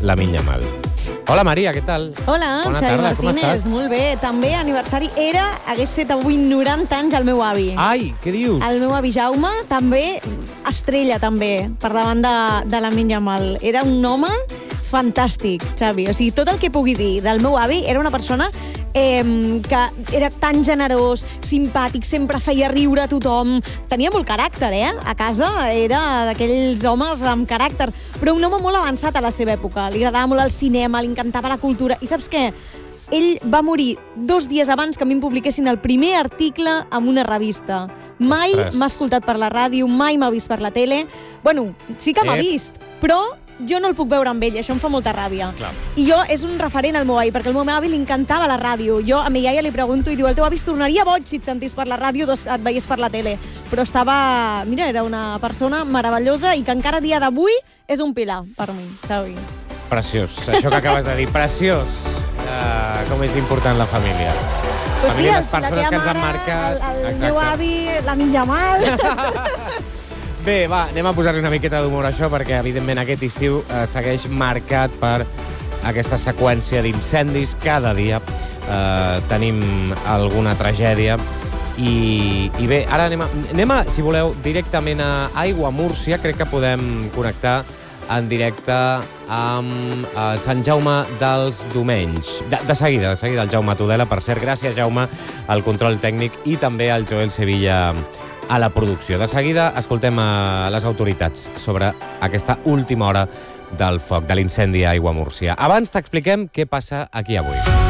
Lamine Yamal. Hola, Maria, què tal? Hola, Bona Xavi tarda, com Martínez, estàs? molt bé. També aniversari hagués set avui 90 anys el meu avi. Ai, què dius? El meu avi Jaume, també, estrella també, per davant de Lamine Yamal. Era un home fantàstic, Xavi. O sigui, tot el que pugui dir del meu avi, era una persona que era tan generós, simpàtic, sempre feia riure a tothom. Tenia molt caràcter, A casa era d'aquells homes amb caràcter, però un home molt avançat a la seva època. Li agradava molt el cinema, li encantava la cultura. I saps què? Ell va morir 2 dies abans que a mi em publiquessin el primer article en una revista. Mai m'ha escoltat per la ràdio, mai m'ha vist per la tele. Bueno, sí que m'ha vist, però jo no el puc veure amb ell, això em fa molta ràbia. Clar. I jo és un referent al meu avi, perquè al meu avi li encantava la ràdio. Jo a mi iaia li pregunto i diu, el teu avi es tornaria boig si et sentís per la ràdio o et veiés per la tele. Però estava... Mira, era una persona meravellosa i que encara a dia d'avui és un pilar per mi, Xavi. Preciós, això que acabes de dir, preciós. Com és important la família. Pues família, sí, les persones que ens han marcat... El meu avi, Lamine Yamal... Bé, va, anem a posar-li una miqueta d'humor a això, perquè, evidentment, aquest estiu segueix marcat per aquesta seqüència d'incendis. Cada dia tenim alguna tragèdia. I bé, ara anem a, si voleu, directament a Aiguamúrcia. Crec que podem connectar en directe amb Sant Jaume dels Domenys. De seguida, el Jaume Tudela. Per cert, gràcies, Jaume, al control tècnic, i també al Joel Sevilla a la producció. De seguida escoltem a les autoritats sobre aquesta última hora del foc, de l'incendi a Aiguamúrcia. Abans t'expliquem què passa aquí avui.